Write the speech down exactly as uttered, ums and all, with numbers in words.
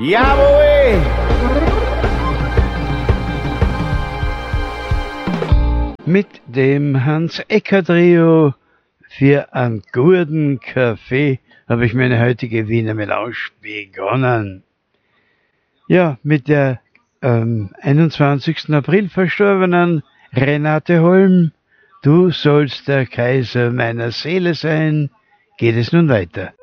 Jawohl! Mit dem Hans-Ecker-Trio für einen guten Kaffee habe ich meine heutige Wiener Melange begonnen. Ja, mit der am einundzwanzigsten April verstorbenen Renate Holm, du sollst der Kaiser meiner Seele sein, geht es nun weiter.